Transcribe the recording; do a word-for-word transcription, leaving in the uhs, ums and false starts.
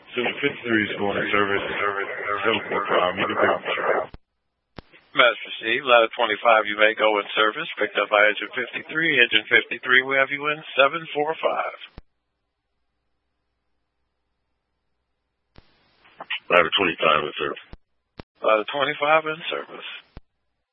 Super fifty-three is going to service, service, seven four five, you can pick up. Message received, ladder twenty-five, you may go in service, picked up by engine fifty-three, engine fifty-three, we have you in seven four five. Ladder twenty-five in service. Ladder twenty-five in service.